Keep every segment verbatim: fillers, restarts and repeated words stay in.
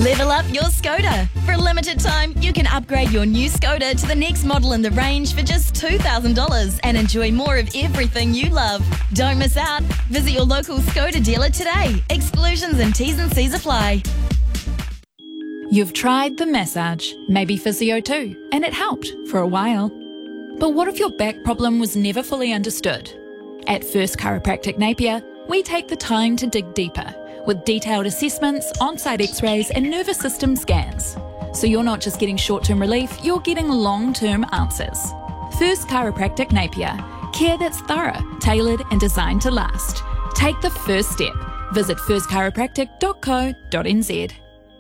Level up your Skoda. For a limited time, you can upgrade your new Skoda to the next model in the range for just two thousand dollars and enjoy more of everything you love. Don't miss out. Visit your local Skoda dealer today. Exclusions and T's and C's apply. You've tried the massage, maybe physio too, and it helped for a while. But what if your back problem was never fully understood? At First Chiropractic Napier, we take the time to dig deeper with detailed assessments, on-site x-rays and nervous system scans. So you're not just getting short-term relief, you're getting long-term answers. First Chiropractic Napier, care that's thorough, tailored and designed to last. Take the first step. Visit first chiropractic dot co dot n z.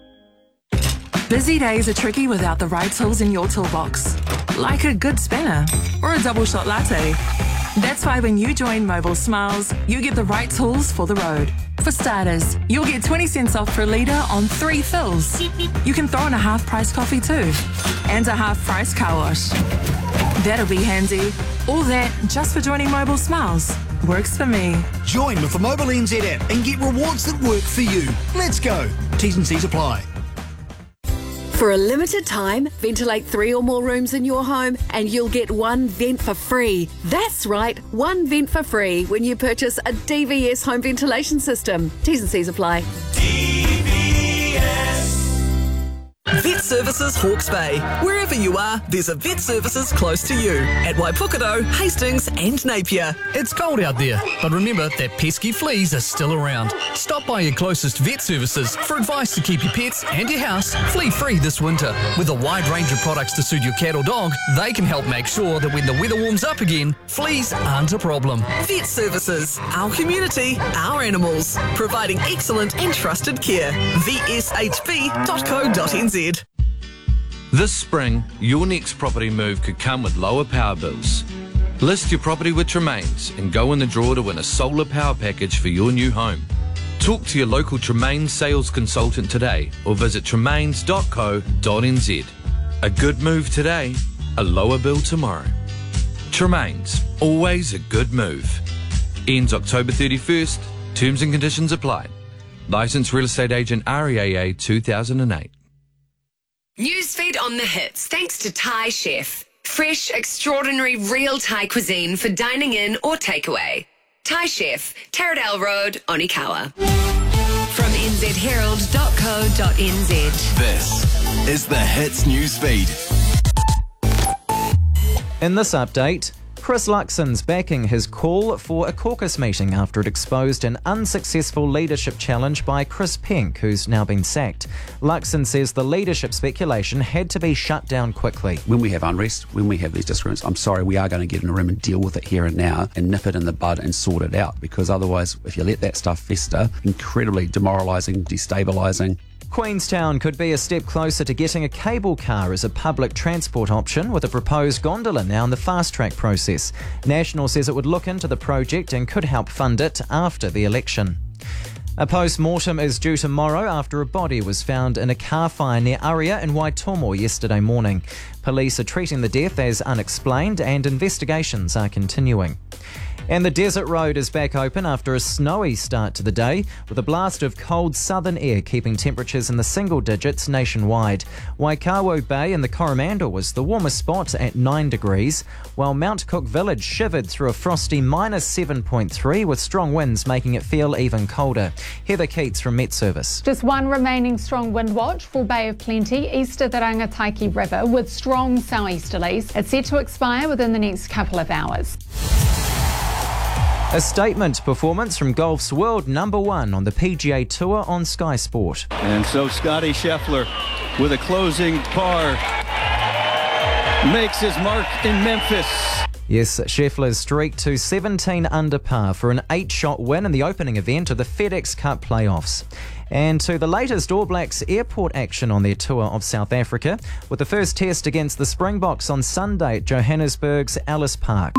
Busy days are tricky without the right tools in your toolbox, like a good spanner or a double shot latte. That's why when you join Mobile Smiles, you get the right tools for the road. For starters, you'll get twenty cents off per litre on three fills. You can throw in a half-price coffee too, and a half-price car wash. That'll be handy. All that just for joining Mobile Smiles. Works for me. Join with the Mobile N Z app and get rewards that work for you. Let's go. T's and C's apply. For a limited time, ventilate three or more rooms in your home and you'll get one vent for free. That's right, one vent for free when you purchase a D V S home ventilation system. T's and C's apply. D V S. Vet Services Hawke's Bay. Wherever you are, there's a Vet Services close to you. At Waipukaro, Hastings and Napier. It's cold out there, but remember that pesky fleas are still around. Stop by your closest Vet Services for advice to keep your pets and your house flea-free this winter. With a wide range of products to suit your cat or dog, they can help make sure that when the weather warms up again, fleas aren't a problem. Vet Services. Our community, our animals. Providing excellent and trusted care. v s h b dot co dot n z. This spring, your next property move could come with lower power bills. List your property with Tremaines and go in the draw to win a solar power package for your new home. Talk to your local Tremaines sales consultant today or visit tremaines dot co dot n z. A good move today, a lower bill tomorrow. Tremaines, always a good move. Ends October thirty-first. Terms and conditions apply. Licensed Real Estate Agent R E A A two thousand eight. Newsfeed on the hits, thanks to Thai Chef. Fresh, extraordinary, real Thai cuisine for dining in or takeaway. Thai Chef, Taradale Road, Onikawa. From n z herald dot co dot n z. This is the Hits Newsfeed. In this update, Chris Luxon's backing his call for a caucus meeting after it exposed an unsuccessful leadership challenge by Chris Penk, who's now been sacked. Luxon says the leadership speculation had to be shut down quickly. When we have unrest, when we have these disagreements, I'm sorry, we are going to get in a room and deal with it here and now and nip it in the bud and sort it out, because otherwise, if you let that stuff fester, incredibly demoralising, destabilising. Queenstown could be a step closer to getting a cable car as a public transport option, with a proposed gondola now in the fast-track process. National says it would look into the project and could help fund it after the election. A post-mortem is due tomorrow after a body was found in a car fire near Aria in Waitomo yesterday morning. Police are treating the death as unexplained and investigations are continuing. And the Desert Road is back open after a snowy start to the day, with a blast of cold southern air keeping temperatures in the single digits nationwide. Waikawa Bay in the Coromandel was the warmest spot at nine degrees, while Mount Cook Village shivered through a frosty minus seven point three, with strong winds making it feel even colder. Heather Keats from Met Service. Just one remaining strong wind watch for Bay of Plenty east of the Rangataiki River, with strong southeasterlies. It's set to expire within the next couple of hours. A statement performance from golf's world number one on the P G A Tour on Sky Sport. And so Scotty Scheffler with a closing par makes his mark in Memphis. Yes, Scheffler's streak to seventeen under par for an eight-shot win in the opening event of the FedEx Cup playoffs. And to the latest All Blacks airport action on their tour of South Africa, with the first test against the Springboks on Sunday at Johannesburg's Ellis Park.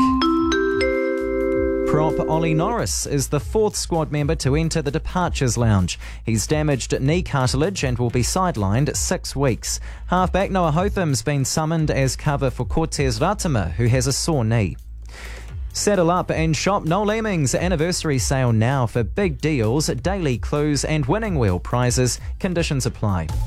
Prop Ollie Norris is the fourth squad member to enter the departures lounge. He's damaged knee cartilage and will be sidelined six weeks. Halfback Noah Hotham's been summoned as cover for Cortez Ratama, who has a sore knee. Saddle up and shop Noel Leeming's anniversary sale now for big deals, daily clues and winning wheel prizes. Conditions apply.